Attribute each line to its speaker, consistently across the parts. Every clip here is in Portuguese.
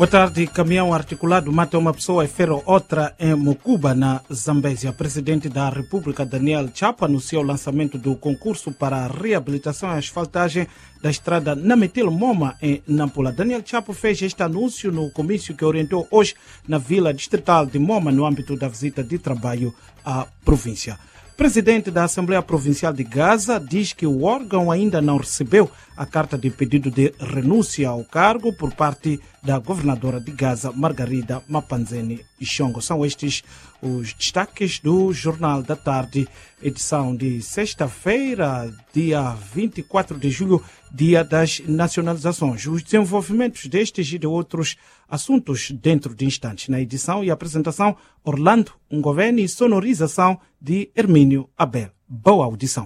Speaker 1: Boa tarde. Caminhão articulado mata uma pessoa e fere outra em Mucuba, na Zambésia. Presidente da República, Daniel Chapo, anunciou o lançamento do concurso para a reabilitação e asfaltagem da estrada Nametil-Moma, em Nampula. Daniel Chapo fez este anúncio no comício que orientou hoje na Vila Distrital de Moma, no âmbito da visita de trabalho à província. Presidente da Assembleia Provincial de Gaza diz que o órgão ainda não recebeu a carta de pedido de renúncia ao cargo por parte da governadora de Gaza, Margarida Mapanzeni Ishongo. São estes os destaques do Jornal da Tarde, edição de sexta-feira, dia 24 de julho, dia das nacionalizações. Os desenvolvimentos destes e de outros assuntos dentro de instantes. Na edição e apresentação, Orlando Ngoveni e sonorização de Hermínio Abel. Boa audição.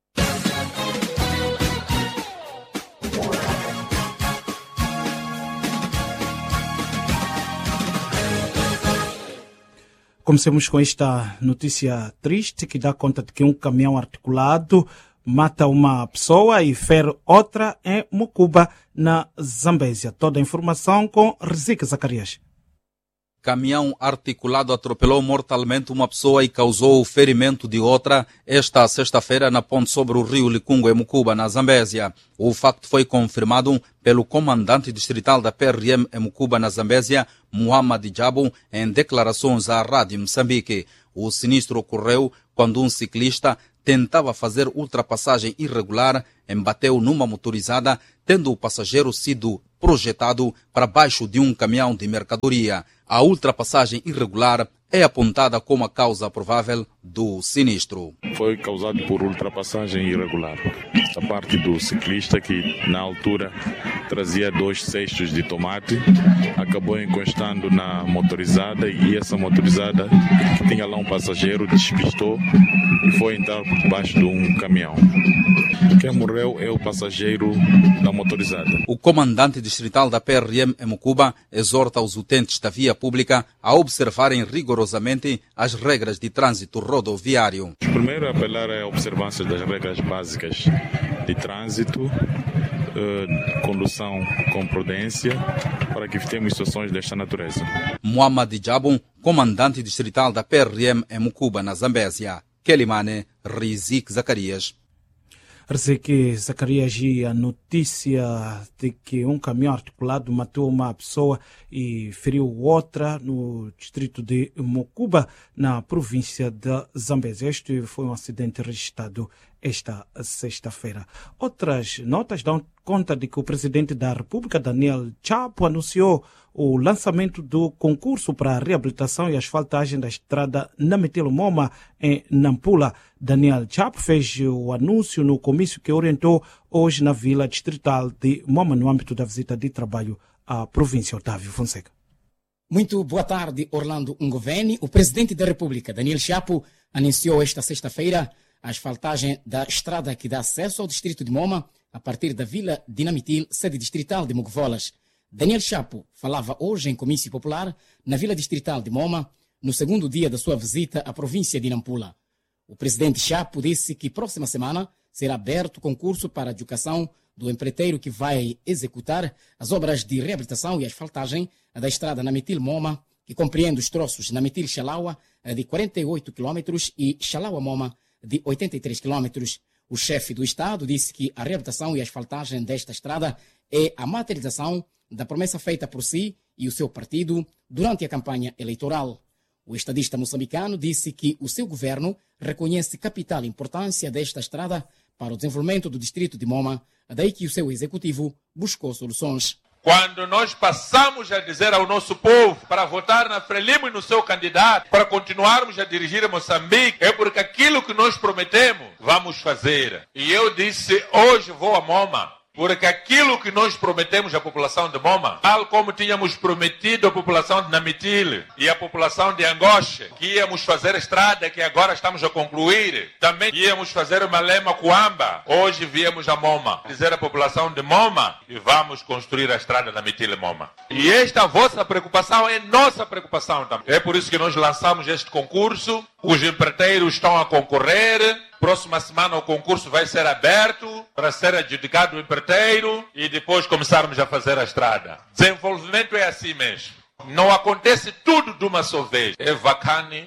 Speaker 1: Comecemos com esta notícia triste que dá conta de que um caminhão articulado mata uma pessoa e fere outra em Mucuba, na Zambésia. Toda a informação com Riziki Zacarias.
Speaker 2: Caminhão articulado atropelou mortalmente uma pessoa e causou o ferimento de outra esta sexta-feira na ponte sobre o rio Licungo, em Mucuba, na Zambésia. O facto foi confirmado pelo comandante distrital da PRM em Mucuba, na Zambésia, Muhammad Jabo, em declarações à Rádio Moçambique. O sinistro ocorreu quando um ciclista tentava fazer ultrapassagem irregular, embateu numa motorizada, tendo o passageiro sido projetado para baixo de um caminhão de mercadoria. A ultrapassagem irregular é apontada como a causa provável do sinistro.
Speaker 3: Foi causado por ultrapassagem irregular. A parte do ciclista, que na altura trazia 2 cestos de tomate, acabou encostando na motorizada e essa motorizada, que tinha lá um passageiro, despistou e foi entrar por debaixo de um caminhão. Quem morreu é o passageiro da motorizada.
Speaker 2: O comandante distrital da PRM em Mucuba exorta os utentes da via pública a observarem rigorosamente as regras de trânsito rodoviário.
Speaker 3: Primeiro, apelar à observância das regras básicas de trânsito, condução com prudência, para que evitemos situações desta natureza.
Speaker 2: Muhammad Jabo, comandante distrital da PRM em Mucuba, na Zambésia. Kelimane, Riziki Zacarias.
Speaker 1: Riziki Zacarias, e a notícia de que um caminhão articulado matou uma pessoa e feriu outra no distrito de Mucuba, na província da Zambésia. Este foi um acidente registrado esta sexta-feira. Outras notas dão conta de que o presidente da República, Daniel Chapo, anunciou o lançamento do concurso para a reabilitação e asfaltagem da estrada Nametil-Moma, em Nampula. Daniel Chapo fez o anúncio no comício que orientou hoje na Vila Distrital de Moma, no âmbito da visita de trabalho à província. Otávio Fonseca.
Speaker 4: Muito boa tarde, Orlando Ngoveni. O presidente da República, Daniel Chapo, anunciou esta sexta-feira a asfaltagem da estrada que dá acesso ao distrito de Moma a partir da Vila de Nametil, sede distrital de Muguvolas. Daniel Chapo falava hoje em comício popular na Vila Distrital de Moma, no segundo dia da sua visita à província de Nampula. O presidente Chapo disse que próxima semana será aberto o concurso para a educação do empreiteiro que vai executar as obras de reabilitação e asfaltagem da estrada Nametil-Moma, que compreende os troços Nametil-Xalaua de 48 km e Xalaua-Moma de 83 km. O chefe do Estado disse que a reabilitação e asfaltagem desta estrada é a materialização da promessa feita por si e o seu partido durante a campanha eleitoral. O estadista moçambicano disse que o seu governo reconhece capital importância desta estrada para o desenvolvimento do distrito de Moma, daí que o seu executivo buscou soluções.
Speaker 5: Quando nós passamos a dizer ao nosso povo para votar na Frelimo e no seu candidato, para continuarmos a dirigir Moçambique, é porque aquilo que nós prometemos, vamos fazer. E eu disse, hoje vou a Moma, porque aquilo que nós prometemos à população de Moma, tal como tínhamos prometido à população de Nametil e à população de Angoche, que íamos fazer a estrada que agora estamos a concluir, também íamos fazer uma Lema-Coamba, hoje viemos a Moma, dizer à população de Moma que vamos construir a estrada Nametil-Moma. E esta vossa preocupação é nossa preocupação também. É por isso que nós lançamos este concurso, os empreiteiros estão a concorrer, Próxima semana o concurso vai ser aberto para ser adjudicado o empreiteiro e depois começarmos a fazer a estrada. Desenvolvimento é assim mesmo. Não acontece tudo de uma só vez. É vacane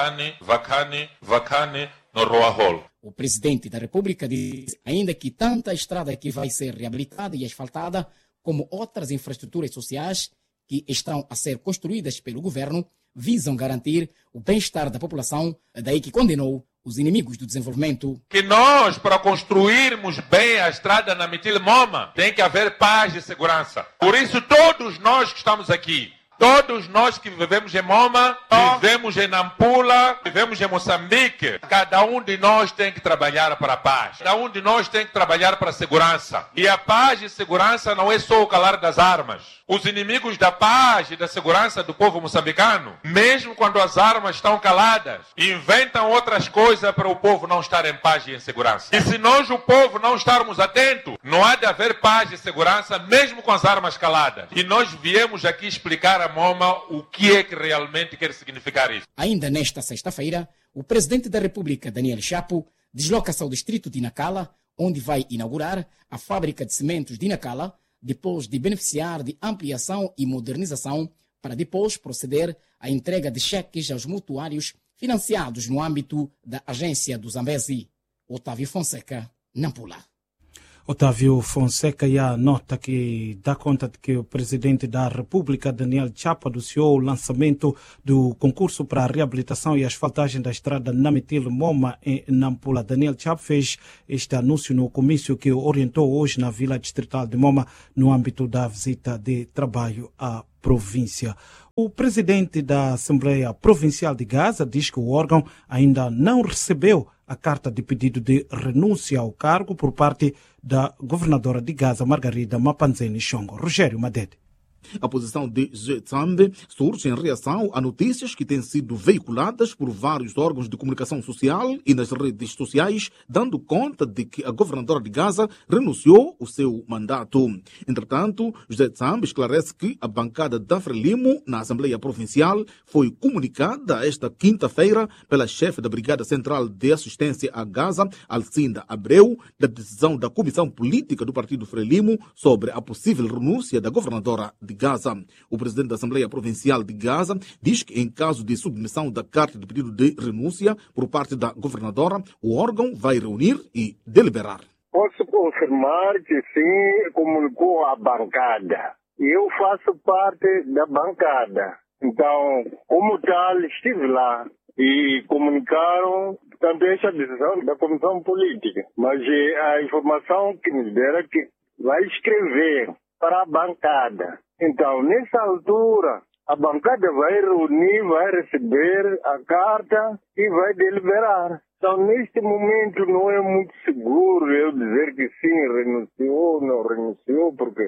Speaker 5: no Roahol.
Speaker 4: O presidente da República diz ainda que tanta estrada que vai ser reabilitada e asfaltada, como outras infraestruturas sociais que estão a ser construídas pelo governo, visam garantir o bem-estar da população, daí que condenou os inimigos do desenvolvimento.
Speaker 5: Que nós, para construirmos bem a estrada na Mitil-Moma, tem que haver paz e segurança. Por isso, todos nós que estamos aqui, todos nós que vivemos em Moma, vivemos em Nampula, vivemos em Moçambique, cada um de nós tem que trabalhar para a paz. Cada um de nós tem que trabalhar para a segurança. E a paz e segurança não é só o calar das armas. Os inimigos da paz e da segurança do povo moçambicano, mesmo quando as armas estão caladas, inventam outras coisas para o povo não estar em paz e em segurança. E se nós, o povo, não estarmos atentos, não há de haver paz e segurança, mesmo com as armas caladas. E nós viemos aqui explicar a Moma o que é que realmente quer significar isso.
Speaker 4: Ainda nesta sexta-feira, o presidente da República, Daniel Chapo, desloca-se ao distrito de Nacala, onde vai inaugurar a fábrica de cimentos de Nacala, depois de beneficiar de ampliação e modernização, para depois proceder à entrega de cheques aos mutuários financiados no âmbito da agência do Zambezi. Otávio Fonseca, Nampula.
Speaker 1: Otávio Fonseca e a nota que dá conta de que o presidente da República, Daniel Chapo, anunciou o lançamento do concurso para a reabilitação e asfaltagem da estrada Namitil-Moma em Nampula. Daniel Chapo fez este anúncio no comício que orientou hoje na Vila Distrital de Moma, no âmbito da visita de trabalho à província. O presidente da Assembleia Provincial de Gaza diz que o órgão ainda não recebeu a carta de pedido de renúncia ao cargo por parte da governadora de Gaza, Margarida Mapanzeni Shongo. Rogério Madede.
Speaker 6: A posição de Zetsambe surge em reação a notícias que têm sido veiculadas por vários órgãos de comunicação social e nas redes sociais, dando conta de que a governadora de Gaza renunciou o seu mandato. Entretanto, Zetsambe esclarece que a bancada da Frelimo na Assembleia Provincial foi comunicada esta quinta-feira pela chefe da Brigada Central de Assistência a Gaza, Alcinda Abreu, da decisão da Comissão Política do Partido Frelimo sobre a possível renúncia da governadora de Gaza. O presidente da Assembleia Provincial de Gaza diz que, em caso de submissão da carta de pedido de renúncia por parte da governadora, o órgão vai reunir e deliberar.
Speaker 7: Posso confirmar que sim, comunicou à bancada. Eu faço parte da bancada. Então, como tal, estive lá e comunicaram também essa decisão da Comissão Política. Mas a informação que nos deram é que vai escrever para a bancada. Então, nessa altura, a bancada vai reunir, vai receber a carta e vai deliberar. Então, neste momento, não é muito seguro eu dizer que sim, renunciou, não renunciou, porque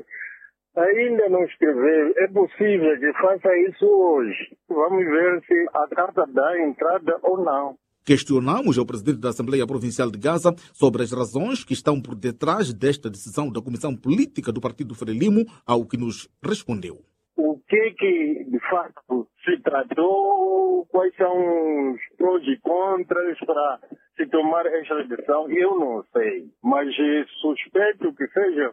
Speaker 7: ainda não escreveu. É possível que faça isso hoje. Vamos ver se a carta dá entrada ou não.
Speaker 6: Questionamos ao presidente da Assembleia Provincial de Gaza sobre as razões que estão por detrás desta decisão da Comissão Política do Partido Frelimo, ao que nos respondeu.
Speaker 7: O que de fato se tratou, quais são os prós e contras para se tomar esta decisão, eu não sei. Mas suspeito que seja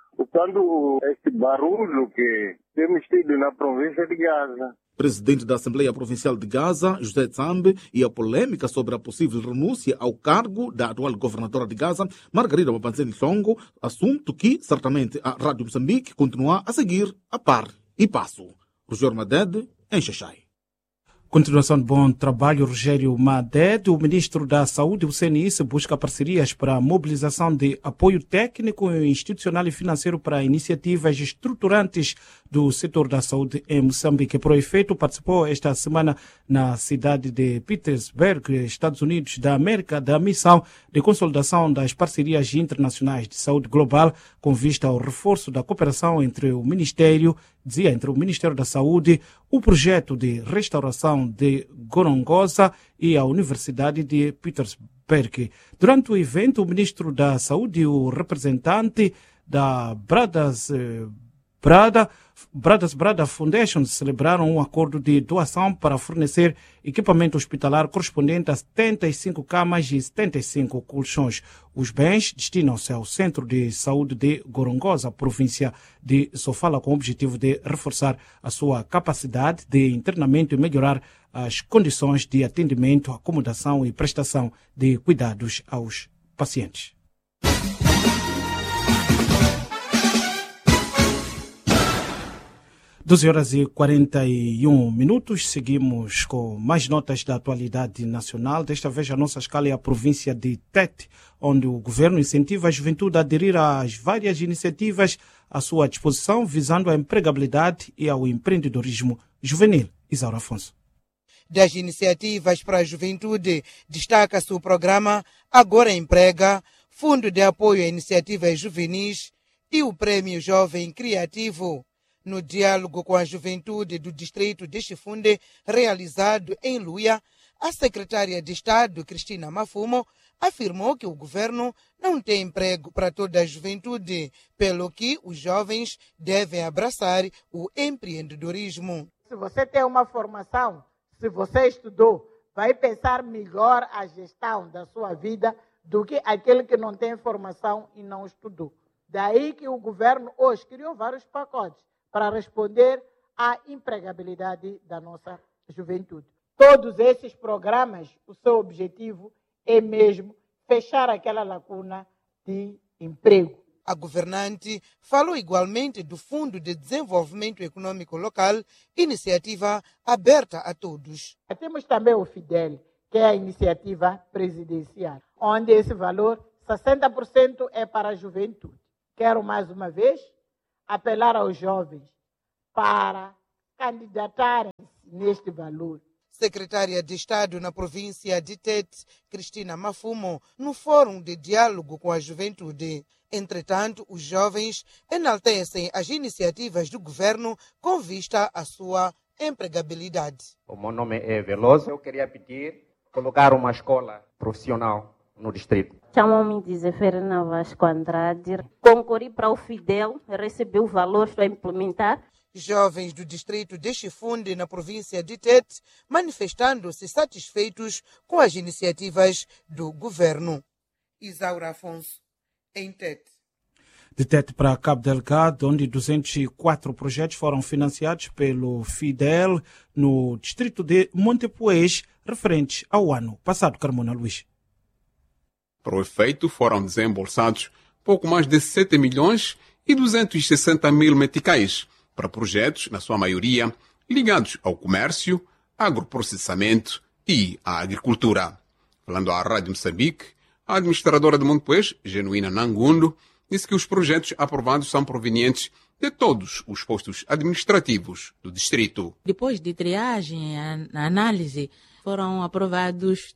Speaker 7: quando este barulho que temos tido na província de Gaza.
Speaker 6: Presidente da Assembleia Provincial de Gaza, José Tsambe, e a polêmica sobre a possível renúncia ao cargo da atual governadora de Gaza, Margarida Mapanzeni Shongo, assunto que, certamente, a Rádio Moçambique continua a seguir a par e passo. Rogério Madede, em Xaxai.
Speaker 1: Continuação de bom trabalho, Rogério Madede. O ministro da Saúde, o CNIS, busca parcerias para a mobilização de apoio técnico, institucional e financeiro para iniciativas estruturantes do setor da saúde em Moçambique. Por efeito, participou esta semana na cidade de Petersburg, Estados Unidos da América, da missão de consolidação das parcerias internacionais de saúde global, com vista ao reforço da cooperação entre o Ministério da Saúde, o projeto de restauração de Gorongosa e a Universidade de Petersburg. Durante o evento, o ministro da Saúde e o representante da Brothers Brada Foundation celebraram um acordo de doação para fornecer equipamento hospitalar correspondente a 75 camas e 75 colchões. Os bens destinam-se ao Centro de Saúde de Gorongosa, província de Sofala, com o objetivo de reforçar a sua capacidade de internamento e melhorar as condições de atendimento, acomodação e prestação de cuidados aos pacientes. 12h41. Seguimos com mais notas da atualidade nacional. Desta vez a nossa escala é a província de Tete, onde o governo incentiva a juventude a aderir às várias iniciativas à sua disposição, visando a empregabilidade e ao empreendedorismo juvenil. Isaura Afonso.
Speaker 8: Das iniciativas para a juventude, destaca-se o programa Agora Emprega, Fundo de Apoio a Iniciativas Juvenis e o Prêmio Jovem Criativo. No diálogo com a juventude do distrito de Chifunde, realizado em Luia, a secretária de Estado, Cristina Mafumo, afirmou que o governo não tem emprego para toda a juventude, pelo que os jovens devem abraçar o empreendedorismo.
Speaker 9: Se você tem uma formação, se você estudou, vai pensar melhor a gestão da sua vida do que aquele que não tem formação e não estudou. Daí que o governo hoje criou vários pacotes para responder à empregabilidade da nossa juventude. Todos esses programas, o seu objetivo é mesmo fechar aquela lacuna de emprego.
Speaker 8: A governante falou igualmente do Fundo de Desenvolvimento Econômico Local, iniciativa aberta a todos.
Speaker 9: Temos também o FIDEL, que é a iniciativa presidencial, onde esse valor, 60% é para a juventude. Quero mais uma vez apelar aos jovens para candidatarem-se neste valor.
Speaker 8: Secretária de Estado na província de Tete, Cristina Mafumo, no Fórum de Diálogo com a Juventude. Entretanto, os jovens enaltecem as iniciativas do governo com vista à sua empregabilidade.
Speaker 10: O meu nome é Veloso. Eu queria pedir colocar uma escola profissional no distrito.
Speaker 11: Chamo-me de Zeferina Vasco Andrade. Concorri para o FIDEL, recebi o valor para implementar.
Speaker 8: Jovens do distrito de Chifunde, na província de Tete, manifestando-se satisfeitos com as iniciativas do governo. Isaura Afonso, em Tete.
Speaker 1: De Tete para Cabo Delgado, onde 204 projetos foram financiados pelo FIDEL no distrito de Montepuez, referentes ao ano passado. Carmona Luís.
Speaker 12: Para o efeito, foram desembolsados pouco mais de 7 milhões e 260 mil meticais para projetos, na sua maioria, ligados ao comércio, agroprocessamento e à agricultura. Falando à Rádio Moçambique, a administradora de Montepuez, Genuína Nangundo, disse que os projetos aprovados são provenientes de todos os postos administrativos do distrito.
Speaker 13: Depois de triagem e análise, foram aprovados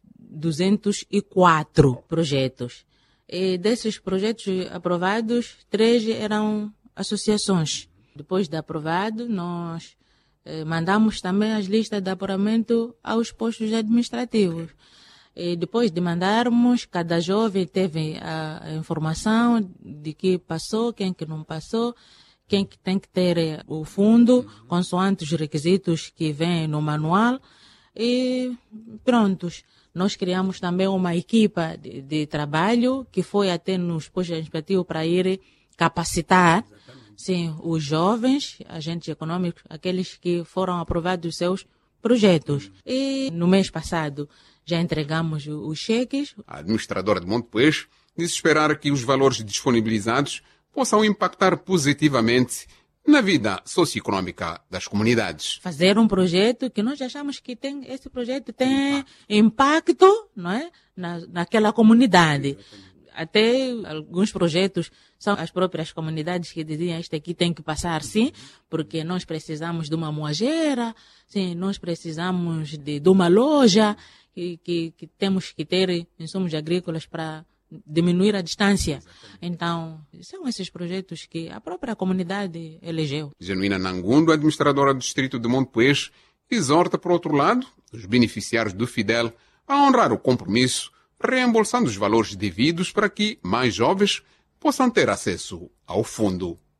Speaker 13: 204 projetos. E desses projetos aprovados, 3 eram associações. Depois de aprovado, nós mandamos também as listas de apuramento aos postos administrativos. E depois de mandarmos, cada jovem teve a informação de que passou, quem que não passou, quem que tem que ter o fundo, consoante os requisitos que vêm no manual. E prontos. Nós criamos também uma equipa de trabalho que foi até nos postos administrativos para ir capacitar, sim, os jovens, agentes econômicos, aqueles que foram aprovados os seus projetos. E no mês passado já entregamos os cheques.
Speaker 12: A administradora de Montepuez disse esperar que os valores disponibilizados possam impactar positivamente na vida socioeconômica das comunidades.
Speaker 13: Fazer um projeto que nós achamos que esse projeto tem impacto, não é? Naquela comunidade. Até alguns projetos são as próprias comunidades que diziam este aqui tem que passar, sim, porque nós precisamos de uma moageira, sim, nós precisamos de uma loja, que temos que ter insumos agrícolas para diminuir a distância. Então, são esses projetos que a própria comunidade elegeu.
Speaker 12: Genuína Nangundo, administradora do distrito de Montepuez, exorta, por outro lado, os beneficiários do FIDEL a honrar o compromisso, reembolsando os valores devidos para que mais jovens possam ter acesso ao fundo.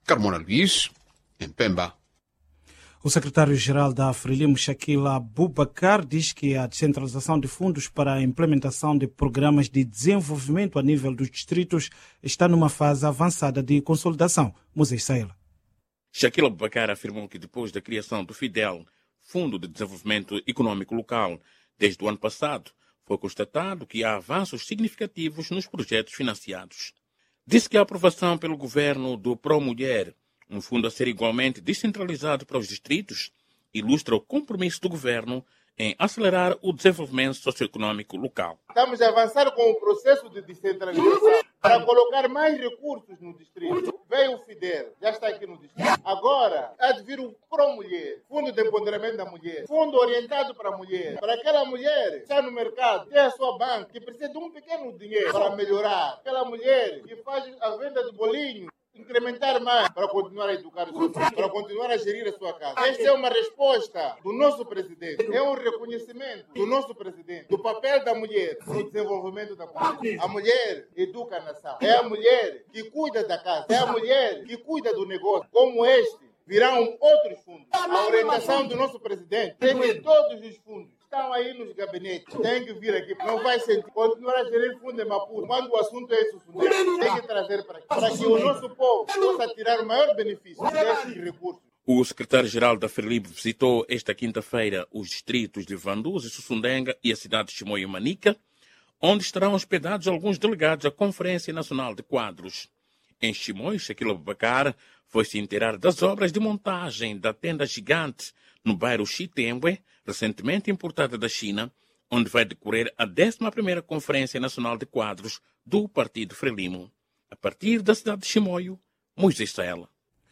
Speaker 12: Carmona Luís, em Pemba.
Speaker 1: O secretário-geral da Frelimo, Shakila Abubakar, diz que a descentralização de fundos para a implementação de programas de desenvolvimento a nível dos distritos está numa fase avançada de consolidação. Moisés Saela.
Speaker 14: Shakila Abubakar afirmou que depois da criação do FIDEL, Fundo de Desenvolvimento Econômico Local, desde o ano passado, foi constatado que há avanços significativos nos projetos financiados. Disse que a aprovação pelo governo do Pró-Mulher, um fundo a ser igualmente descentralizado para os distritos, ilustra o compromisso do governo em acelerar o desenvolvimento socioeconômico local.
Speaker 15: Estamos a avançar com o processo de descentralização para colocar mais recursos no distrito. Veio o FIDEL, já está aqui no distrito. Agora, há de vir o Pró-Mulher, Fundo de Empoderamento da Mulher, fundo orientado para a mulher. Para aquela mulher que está no mercado, tem a sua banca, que precisa de um pequeno dinheiro para melhorar. Aquela mulher que faz a venda de bolinho, incrementar mais para continuar a educar os seus filhos, para continuar a gerir a sua casa. Esta é uma resposta do nosso presidente, é um reconhecimento do nosso presidente, do papel da mulher no desenvolvimento da comunidade. A mulher educa a nação, é a mulher que cuida da casa, é a mulher que cuida do negócio. Como este, virão outros fundos. A orientação do nosso presidente tem que todos os fundos estão aí nos gabinetes, tem que vir aqui, não vai sentir, continuar a gerir fundo de Maputo. Quando o assunto é isso, tem que trazer para aqui, para que o nosso povo possa tirar o maior benefício desses recursos.
Speaker 14: O secretário-geral da Frelimo visitou esta quinta-feira os distritos de Vanduza, Sussundenga e a cidade de Chimoio e Manica, onde estarão hospedados alguns delegados da Conferência Nacional de Quadros. Em Chimoio, Shakila Abubakar foi-se inteirar das obras de montagem da tenda gigante no bairro Chitembwe, recentemente importada da China, onde vai decorrer a 11ª Conferência Nacional de Quadros do Partido Frelimo. A partir da cidade de Chimoio, Moisés Saela.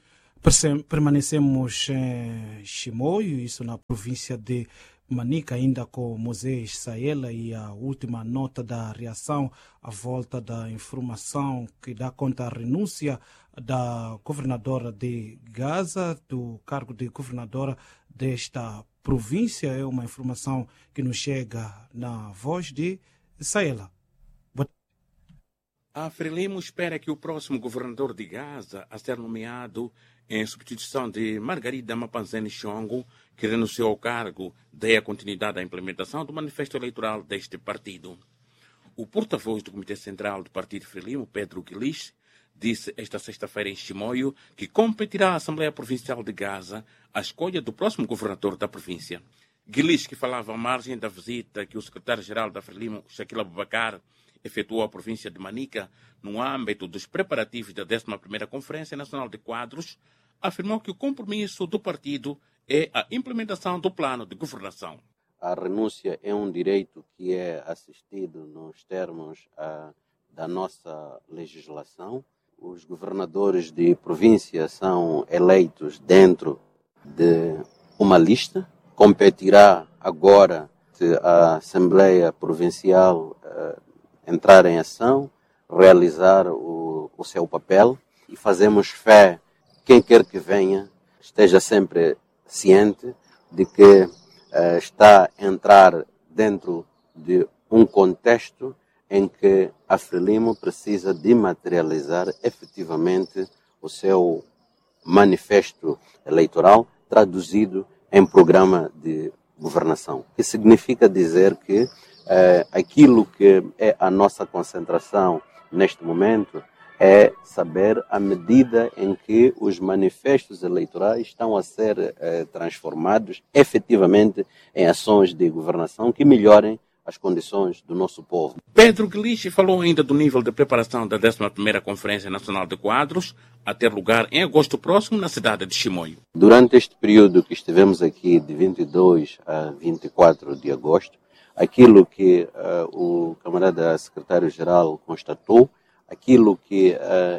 Speaker 1: Permanecemos em Chimoio, isso na província de Manica, ainda com Moisés Saela, e a última nota da reação à volta da informação que dá conta da renúncia da governadora de Gaza, do cargo de governadora desta província. É uma informação que nos chega na voz de Saela.
Speaker 14: A Frelimo espera que o próximo governador de Gaza a ser nomeado em substituição de Margarida Mapanzene Chongo, que renunciou ao cargo, dê a continuidade à implementação do manifesto eleitoral deste partido. O porta-voz do Comitê Central do Partido Frelimo, Pedro Guilis, disse esta sexta-feira em Chimoio que competirá à Assembleia Provincial de Gaza a escolha do próximo governador da província. Guilis, que falava à margem da visita que o secretário-geral da Frelimo, Shakila Abubakar, efetuou à província de Manica no âmbito dos preparativos da 11ª Conferência Nacional de Quadros, afirmou que o compromisso do partido é a implementação do plano de governação.
Speaker 16: A renúncia é um direito que é assistido nos termos da nossa legislação. Os governadores de província são eleitos dentro de uma lista. Competirá agora a Assembleia Provincial entrar em ação, realizar o seu papel, e fazemos fé quem quer que venha esteja sempre ciente de que está a entrar dentro de um contexto em que a Frelimo precisa de materializar efetivamente o seu manifesto eleitoral traduzido em programa de governação, que significa dizer que aquilo que é a nossa concentração neste momento é saber a medida em que os manifestos eleitorais estão a ser transformados efetivamente em ações de governação que melhorem as condições do nosso povo.
Speaker 14: Pedro Guilich falou ainda do nível de preparação da 11ª Conferência Nacional de Quadros, a ter lugar em agosto próximo na cidade de Chimoio.
Speaker 16: Durante este período que estivemos aqui, de 22 a 24 de agosto, aquilo que o camarada secretário-geral constatou, aquilo que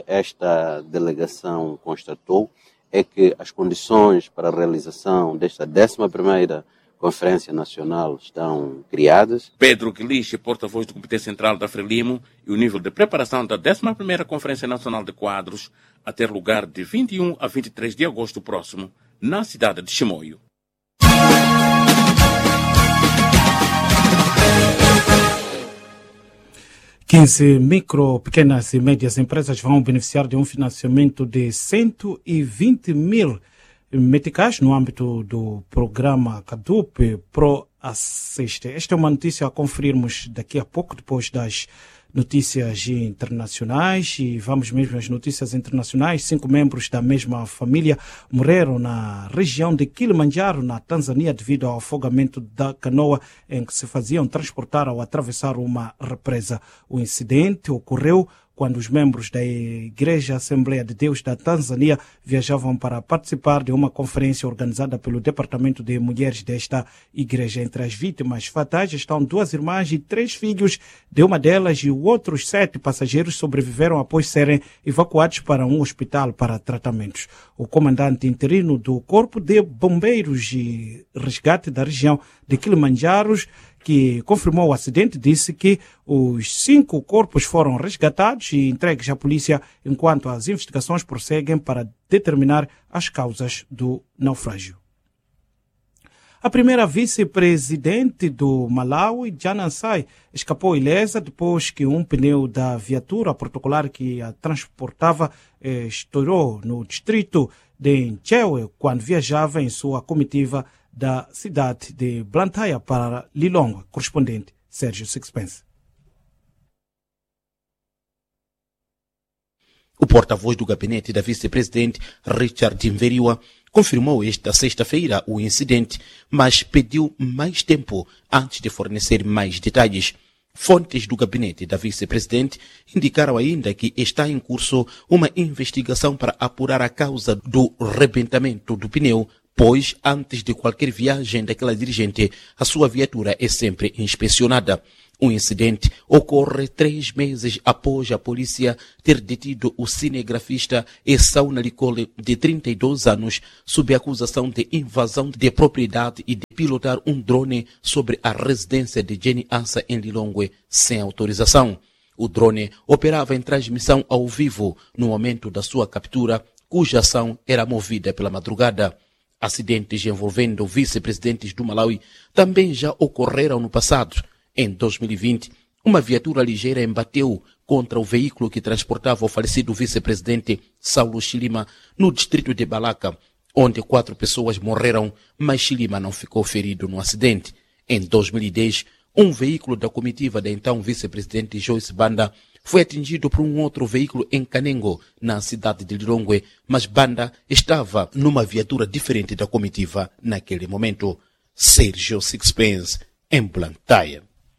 Speaker 16: esta delegação constatou, é que as condições para a realização desta 11ª Conferência Nacional estão criadas.
Speaker 14: Pedro Guilich, porta-voz do Comitê Central da Frelimo, e o nível de preparação da 11ª Conferência Nacional de Quadros a ter lugar de 21 a 23 de agosto próximo, na cidade de Chimoio.
Speaker 1: 15 micro, pequenas e médias empresas vão beneficiar de um financiamento de 120 mil meticais no âmbito do programa CADUP Pro Assiste. Esta é uma notícia a conferirmos daqui a pouco, depois das notícias internacionais. E vamos mesmo às notícias internacionais. 5 membros da mesma família morreram na região de Kilimanjaro, na Tanzânia, devido ao afogamento da canoa em que se faziam transportar ao atravessar uma represa. O incidente ocorreu quando os membros da Igreja Assembleia de Deus da Tanzânia viajavam para participar de uma conferência organizada pelo Departamento de Mulheres desta igreja. Entre as vítimas fatais estão 2 irmãs e 3 filhos de uma delas, e outros 7 passageiros sobreviveram após serem evacuados para um hospital para tratamentos. O comandante interino do Corpo de Bombeiros e Resgate da região de Kilimanjaro, que confirmou o acidente, disse que os 5 corpos foram resgatados e entregues à polícia, enquanto as investigações prosseguem para determinar as causas do naufrágio. A primeira vice-presidente do Malawi, Jana Sai, escapou ilesa depois que um pneu da viatura protocolar que a transportava estourou no distrito de Nchewe quando viajava em sua comitiva da cidade de Blantyre para Lilongwe. Correspondente Sérgio Sixpence.
Speaker 17: O porta-voz do gabinete da vice-presidente, Richard Mveriwa, confirmou esta sexta-feira o incidente, mas pediu mais tempo antes de fornecer mais detalhes. Fontes do gabinete da vice-presidente indicaram ainda que está em curso uma investigação para apurar a causa do rebentamento do pneu, pois antes de qualquer viagem daquela dirigente, a sua viatura é sempre inspecionada. O incidente ocorre 3 meses após a polícia ter detido o cinegrafista Essauna Licole, de 32 anos, sob acusação de invasão de propriedade e de pilotar um drone sobre a residência de Jenny Ansa em Lilongwe sem autorização. O drone operava em transmissão ao vivo no momento da sua captura, cuja ação era movida pela madrugada. Acidentes envolvendo vice-presidentes do Malawi também já ocorreram no passado. Em 2020, uma viatura ligeira embateu contra o veículo que transportava o falecido vice-presidente Saulo Chilima no distrito de Balaka, onde 4 pessoas morreram, mas Chilima não ficou ferido no acidente. Em 2010, um veículo da comitiva da então vice-presidente Joyce Banda foi atingido por um outro veículo em Kanengo, na cidade de Lilongwe, mas Banda estava numa viatura diferente da comitiva naquele momento. Sérgio Sixpence, em Blantyre.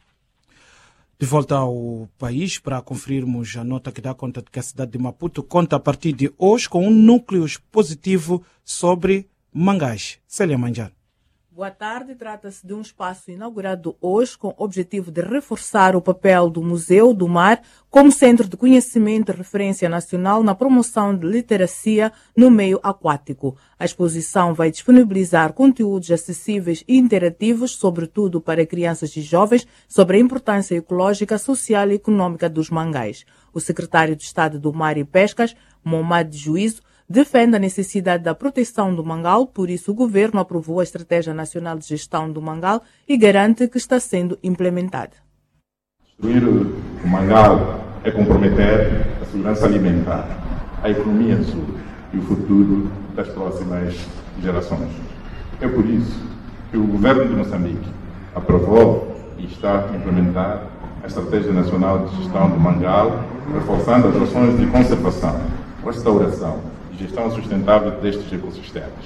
Speaker 1: De volta ao país para conferirmos a nota que dá conta de que a cidade de Maputo conta a partir de hoje com um núcleo positivo sobre mangás. Célia Manjar.
Speaker 18: Boa tarde, trata-se de um espaço inaugurado hoje com o objetivo de reforçar o papel do Museu do Mar como centro de conhecimento e referência nacional na promoção de literacia no meio aquático. A exposição vai disponibilizar conteúdos acessíveis e interativos, sobretudo para crianças e jovens, sobre a importância ecológica, social e econômica dos mangás. O secretário de Estado do Mar e Pescas, Momad Juízo, defende a necessidade da proteção do mangal, por isso o governo aprovou a Estratégia Nacional de Gestão do Mangal e garante que está sendo implementada.
Speaker 19: Destruir o mangal é comprometer a segurança alimentar, a economia sul e o futuro das próximas gerações. É por isso que o governo de Moçambique aprovou e está a implementar a Estratégia Nacional de Gestão do Mangal, reforçando as ações de conservação, restauração, gestão sustentável destes ecossistemas.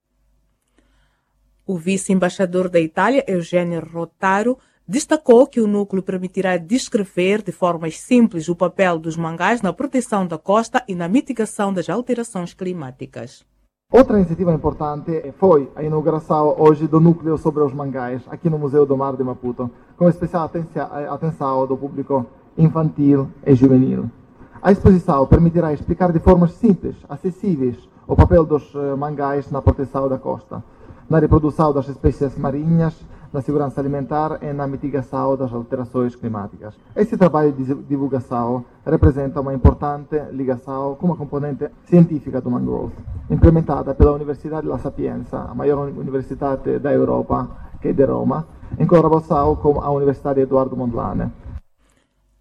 Speaker 18: O vice-embaixador da Itália, Eugenio Rotaro, destacou que o núcleo permitirá descrever de formas simples o papel dos mangás na proteção da costa e na mitigação das alterações climáticas.
Speaker 20: Outra iniciativa importante foi a inauguração hoje do núcleo sobre os mangás aqui no Museu do Mar de Maputo, com especial atenção do público infantil e juvenil. A exposição permitirá explicar de formas simples, acessíveis, o papel dos mangás na proteção da costa, na reprodução das espécies marinhas, na segurança alimentar e na mitigação das alterações climáticas. Esse trabalho de divulgação representa uma importante ligação com uma componente científica do mangrove, implementada pela Universidade La Sapienza, a maior universidade da Europa, que é de Roma, em colaboração com a Universidade Eduardo Mondlane.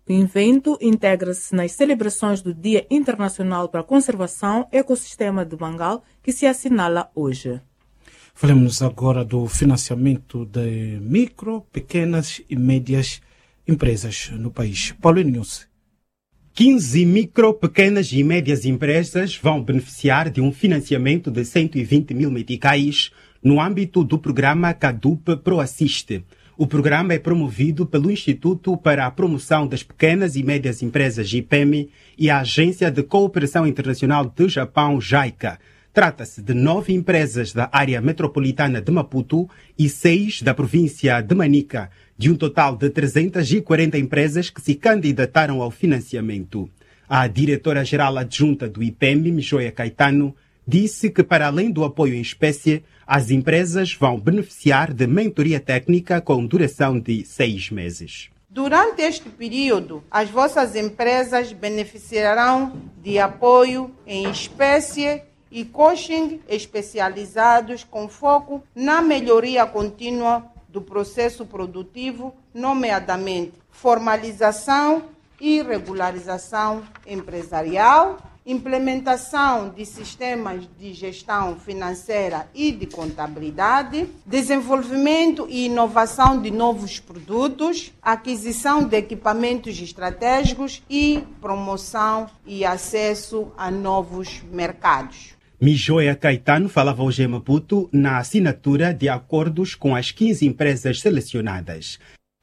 Speaker 18: O evento integra-se nas celebrações do Dia Internacional para a Conservação e Ecossistema de Bangal, que se assinala hoje.
Speaker 1: Falamos agora do financiamento de micro, pequenas e médias empresas no país. Paulo News.
Speaker 21: 15 micro, pequenas e médias empresas vão beneficiar de um financiamento de 120 mil meticais no âmbito do programa CADUP ProAssiste. O programa é promovido pelo Instituto para a Promoção das Pequenas e Médias Empresas, IPEMI, e a Agência de Cooperação Internacional do Japão, JICA. Trata-se de 9 empresas da área metropolitana de Maputo e 6 da província de Manica, de um total de 340 empresas que se candidataram ao financiamento. A diretora-geral adjunta do IPEMI, Mijoia Caetano, disse que, para além do apoio em espécie, as empresas vão beneficiar de mentoria técnica com duração de 6 meses.
Speaker 22: Durante este período, as vossas empresas beneficiarão de apoio em espécie e coaching especializados com foco na melhoria contínua do processo produtivo, nomeadamente formalização e regularização empresarial, implementação de sistemas de gestão financeira e de contabilidade, desenvolvimento e inovação de novos produtos, aquisição de equipamentos estratégicos e promoção e acesso a novos mercados.
Speaker 21: Mijoia Caetano falava hoje em Maputo na assinatura de acordos com as 15 empresas selecionadas.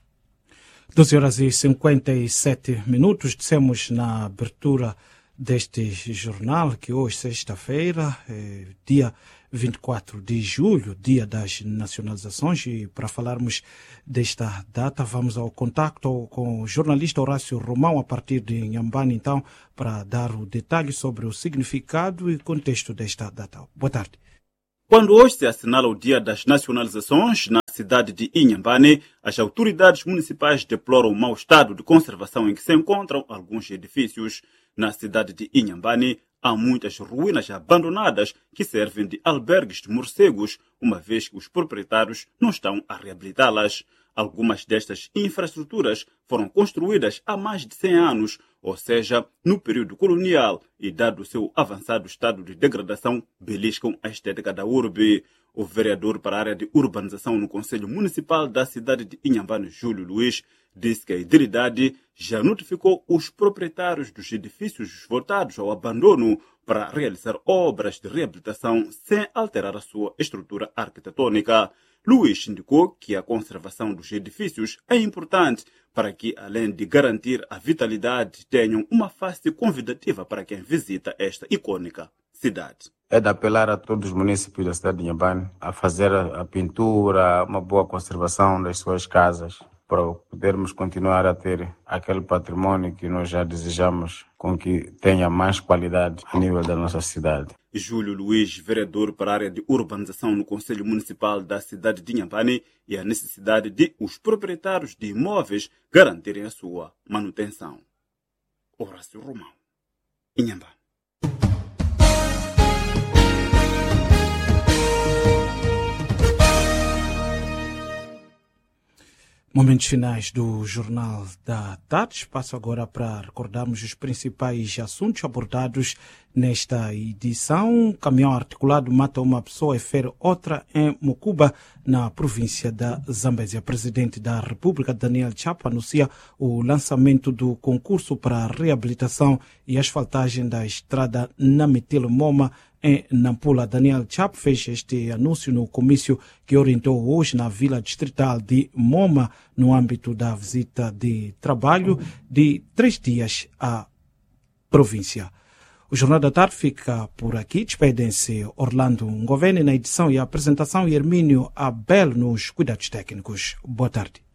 Speaker 1: 12h57. Dissemos na abertura deste jornal que hoje, sexta-feira, dia 24 de julho, dia das nacionalizações, e para falarmos desta data vamos ao contacto com o jornalista Horácio Romão a partir de Inhambane, então, para dar o detalhe sobre o significado e contexto desta data. Boa tarde.
Speaker 23: Quando hoje se assinala o dia das nacionalizações na cidade de Inhambane, as autoridades municipais deploram o mau estado de conservação em que se encontram alguns edifícios. Na cidade de Inhambane, há muitas ruínas abandonadas que servem de albergues de morcegos, uma vez que os proprietários não estão a reabilitá-las. Algumas destas infraestruturas foram construídas há mais de 100 anos, ou seja, no período colonial, e dado o seu avançado estado de degradação, beliscam a estética da urbe. O vereador para a área de urbanização no Conselho Municipal da cidade de Inhambane, Júlio Luiz, disse que a idilidade já notificou os proprietários dos edifícios voltados ao abandono para realizar obras de reabilitação sem alterar a sua estrutura arquitetônica. Luiz indicou que a conservação dos edifícios é importante para que, além de garantir a vitalidade, tenham uma face convidativa para quem visita esta icônica cidade.
Speaker 24: É de apelar a todos os municípios da cidade de Inhambane a fazer a pintura, uma boa conservação das suas casas, para podermos continuar a ter aquele patrimônio que nós já desejamos, com que tenha mais qualidade a nível da nossa cidade.
Speaker 23: Júlio Luiz, vereador para a área de urbanização no Conselho Municipal da cidade de Inhambane, e a necessidade de os proprietários de imóveis garantirem a sua manutenção. Horácio Romão, Inhambane.
Speaker 1: Momentos finais do Jornal da Tarde. Passo agora para recordarmos os principais assuntos abordados nesta edição. Um caminhão articulado mata uma pessoa e fere outra em Mucuba, na província da Zambésia. Presidente da República, Daniel Chapo, anuncia o lançamento do concurso para a reabilitação e asfaltagem da estrada Namitilo-Moma, em Nampula. Daniel Chapo fez este anúncio no comício que orientou hoje na Vila Distrital de Moma, no âmbito da visita de trabalho de 3 dias à província. O Jornal da Tarde fica por aqui. Despedem-se Orlando Ngoveni na edição e apresentação e Hermínio Abel nos cuidados técnicos. Boa tarde.